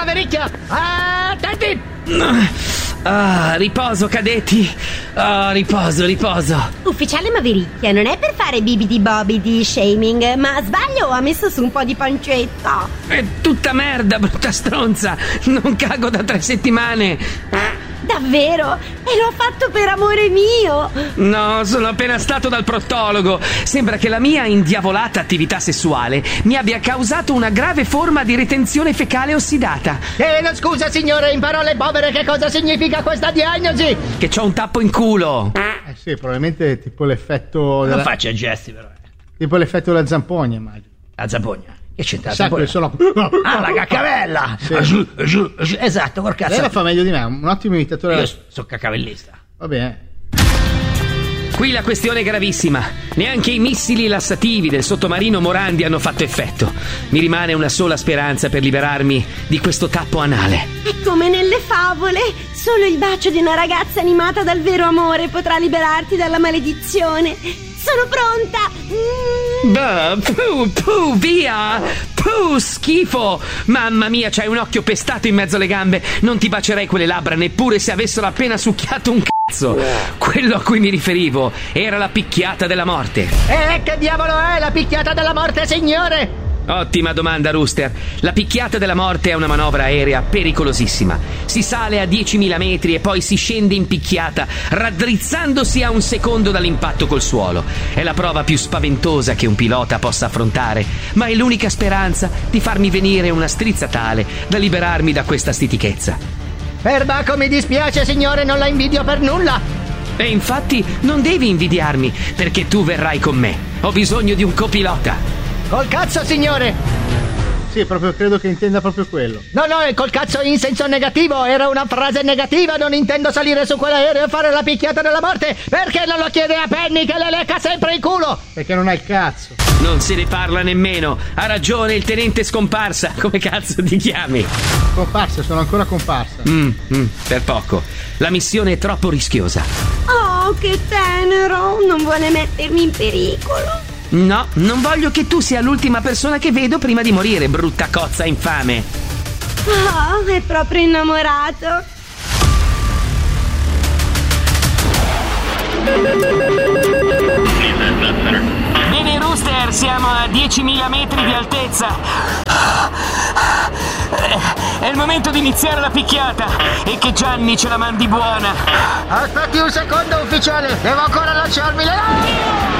Mavericchia! Attenti! Riposo, cadetti. Riposo. Ufficiale Mavericchia, non è per fare bibidi bobidi shaming, ma sbaglio o ha messo su un po' di pancetta? È tutta merda, brutta stronza. Non cago da 3 settimane. Davvero? E l'ho fatto per amore mio! No, sono appena stato dal prottologo. Sembra che la mia indiavolata attività sessuale mi abbia causato una grave forma di retenzione fecale ossidata. No, scusa signore, in parole povere che cosa significa questa diagnosi? Che c'ho un tappo in culo. Sì, probabilmente è tipo l'effetto Non faccia gesti però. tipo l'effetto della zampogna, immagino. La zampogna. Che c'entra la Sa che zampogna? sono... La caccavella! Sì. Giù. Esatto, col cazzo. Lei la fa meglio di me, un ottimo imitatore. Io sono caccavellista. Va bene. Qui la questione è gravissima. Neanche i missili lassativi del sottomarino Morandi hanno fatto effetto. Mi rimane una sola speranza per liberarmi di questo tappo anale. È come nelle favole. Solo il bacio di una ragazza animata dal vero amore potrà liberarti dalla maledizione. Sono pronta! Puh, via! Puh, schifo! Mamma mia, c'hai un occhio pestato in mezzo alle gambe. Non ti bacerei quelle labbra neppure se avessero appena succhiato un cazzo. Quello a cui mi riferivo era la picchiata della morte. Che diavolo è la picchiata della morte, signore? Ottima domanda, Rooster. La picchiata della morte è una manovra aerea pericolosissima. Si sale a 10.000 metri e poi si scende in picchiata, raddrizzandosi a un secondo dall'impatto col suolo. È la prova più spaventosa che un pilota possa affrontare, ma è l'unica speranza di farmi venire una strizza tale da liberarmi da questa stitichezza. Perbacco, mi dispiace, signore, non la invidio per nulla. E infatti non devi invidiarmi, perché tu verrai con me. Ho bisogno di un copilota. Col cazzo, signore! Sì, proprio credo che intenda proprio quello. No, col cazzo in senso negativo, era una frase negativa, non intendo salire su quell'aereo e fare la picchiata della morte, perché non lo chiede a Penny che le lecca sempre il culo? Perché non hai il cazzo. Non se ne parla nemmeno. Ha ragione il tenente scomparsa. Come cazzo ti chiami? Comparsa, sono ancora comparsa. Per poco. La missione è troppo rischiosa. Oh, che tenero! Non vuole mettermi in pericolo. No, non voglio che tu sia l'ultima persona che vedo prima di morire, brutta cozza infame. Oh, è proprio innamorato. Bene, Rooster, siamo a 10.000 metri di altezza. È il momento di iniziare la picchiata e che Gianni ce la mandi buona. Aspetti un secondo, ufficiale, devo ancora lanciarmi le...